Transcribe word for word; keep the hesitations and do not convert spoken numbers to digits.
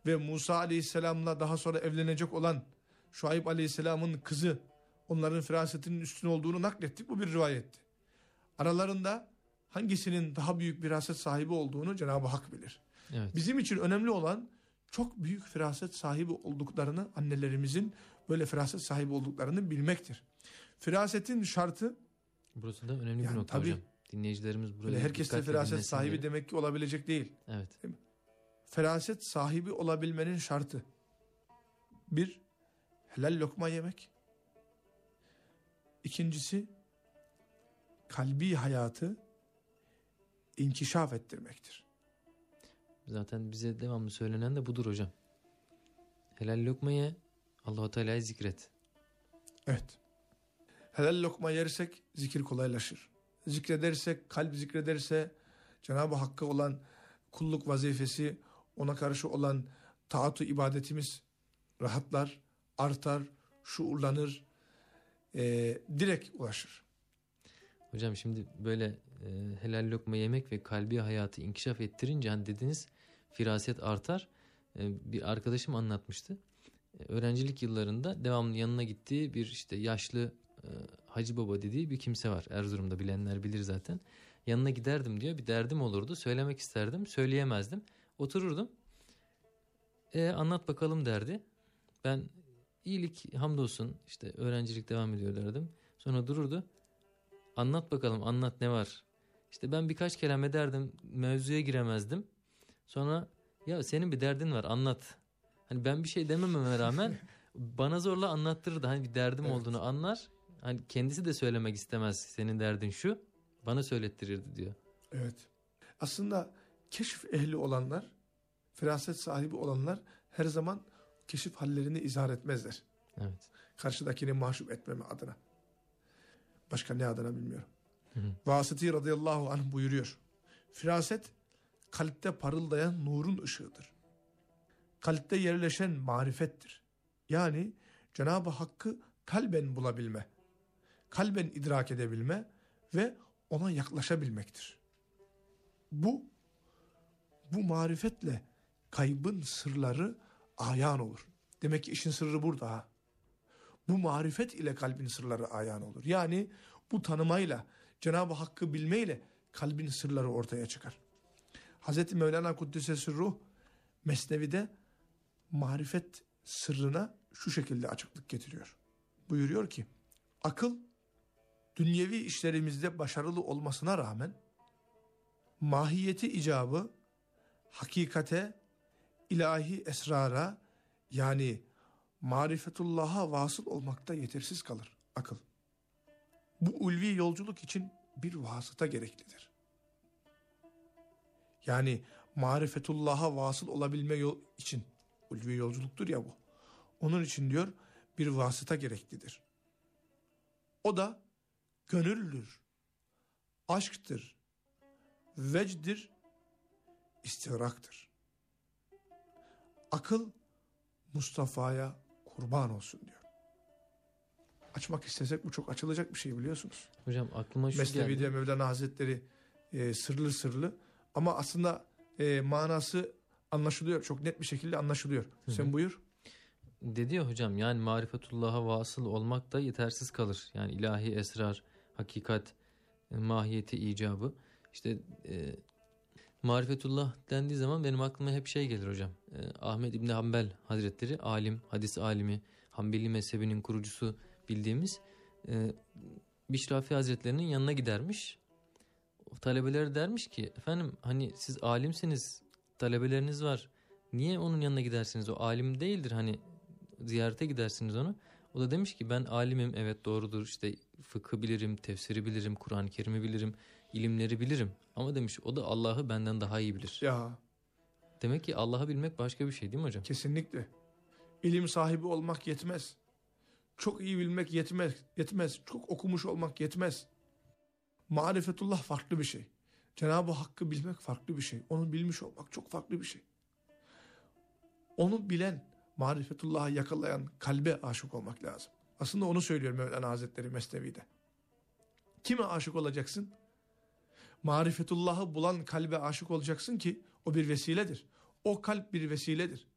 ve Musa Aleyhisselam'la daha sonra evlenecek olan Şuayb Aleyhisselam'ın kızı, onların firasetinin üstün olduğunu naklettik. Bu bir rivayetti. Aralarında hangisinin daha büyük firaset sahibi olduğunu Cenab-ı Hak bilir. Evet. Bizim için önemli olan çok büyük firaset sahibi olduklarını, annelerimizin böyle firaset sahibi olduklarını bilmektir. Firasetin şartı, burası da önemli yani bir nokta tabii, hocam. Dinleyicilerimiz buraya herkes de firaset sahibi diye demek ki olabilecek değil. Evet. Değil mi? Firaset sahibi olabilmenin şartı: bir, helal lokma yemek. İkincisi, kalbi hayatı inkişaf ettirmektir. Zaten bize devamlı söylenen de budur hocam. Helal lokma ye, Allah-u Teala'yı zikret. Evet. Helal lokma yersek zikir kolaylaşır. Zikredersek, kalp zikrederse Cenab-ı Hakk'a olan kulluk vazifesi, ona karşı olan taat-ı ibadetimiz rahatlar, artar, şuurlanır, e, direkt ulaşır. Hocam şimdi böyle e, helal lokma yemek ve kalbi hayatı inkişaf ettirince hani dediniz firaset artar. E, bir arkadaşım anlatmıştı. E, öğrencilik yıllarında devamlı yanına gittiği bir işte yaşlı e, Hacı Baba dediği bir kimse var. Erzurum'da, bilenler bilir zaten. Yanına giderdim diyor. Bir derdim olurdu. Söylemek isterdim. Söyleyemezdim. Otururdum. E, anlat bakalım derdi. Ben iyilik hamdolsun işte öğrencilik devam ediyor derdim. Sonra dururdu. Anlat bakalım, anlat, ne var? İşte ben birkaç kelime derdim, mevzuya giremezdim. Sonra ya senin bir derdin var, anlat. Hani ben bir şey demememe rağmen bana zorla anlattırırdı. Hani bir derdim evet. olduğunu anlar. Hani kendisi de söylemek istemez, senin derdin şu. Bana söylettirirdi diyor. Evet. Aslında keşif ehli olanlar, firaset sahibi olanlar her zaman keşif hallerini izhar etmezler. Evet. Karşıdakini mahcup etmeme adına. Başka ne adına bilmiyorum. Hı hı. Vasıti radıyallahu anh buyuruyor: firaset kalpte parıldayan nurun ışığıdır. Kalpte yerleşen marifettir. Yani Cenab-ı Hakk'ı kalben bulabilme, kalben idrak edebilme ve ona yaklaşabilmektir. Bu, bu marifetle kaybın sırları ayan olur. Demek ki işin sırrı burada ha. Bu marifet ile kalbin sırları ayan olur. Yani bu tanımayla, Cenab-ı Hakk'ı bilmeyle kalbin sırları ortaya çıkar. Hazreti Mevlana Kuddise Ruh Mesnevi'de marifet sırrına şu şekilde açıklık getiriyor. Buyuruyor ki, akıl dünyevi işlerimizde başarılı olmasına rağmen mahiyeti icabı hakikate, ilahi esrara, yani marifetullah'a vasıl olmakta yetersiz kalır akıl. Bu ulvi yolculuk için bir vasıta gereklidir. Yani marifetullah'a vasıl olabilme yol için, ulvi yolculuktur ya bu. Onun için diyor bir vasıta gereklidir. O da gönüldür, aşktır, vecdir, istigraktır. Akıl Mustafa'ya kurban olsun diyor. Açmak istesek bu çok açılacak bir şey, biliyorsunuz. Hocam aklıma şu Mesnevi'de geldi. Mevlana Hazretleri e, sırlı sırlı ama aslında e, manası anlaşılıyor. Çok net bir şekilde anlaşılıyor. Hı-hı. Sen buyur. Dedi ya hocam, yani marifetullah'a vasıl olmak da yetersiz kalır. Yani ilahi esrar, hakikat, e, mahiyeti icabı. İşte e, marifetullah dendiği zaman benim aklıma hep şey gelir hocam. E, Ahmed İbni Hanbel Hazretleri, alim, hadis alimi, Hanbeli mezhebinin kurucusu bildiğimiz e, Bişrafi Hazretlerinin yanına gidermiş. O talebeleri dermiş ki, efendim hani siz alimsiniz, talebeleriniz var. Niye onun yanına gidersiniz? O alim değildir, hani ziyarete gidersiniz onu. O da demiş ki ben alimim, evet doğrudur, işte fıkhı bilirim, tefsiri bilirim, Kur'an-ı Kerim'i bilirim, ilimleri bilirim. Ama demiş o da Allah'ı benden daha iyi bilir. Ya. Demek ki Allah'ı bilmek başka bir şey değil mi hocam? Kesinlikle. İlim sahibi olmak yetmez. Çok iyi bilmek yetmez. Yetmez. Çok okumuş olmak yetmez. Marifetullah farklı bir şey. Cenab-ı Hakk'ı bilmek farklı bir şey. Onu bilmiş olmak çok farklı bir şey. Onu bilen, marifetullah'ı yakalayan kalbe aşık olmak lazım. Aslında onu söylüyor Mevlana Hazretleri Mesnevi'de. Kime aşık olacaksın? Marifetullah'ı bulan kalbe aşık olacaksın ki o bir vesiledir. O kalp bir vesiledir.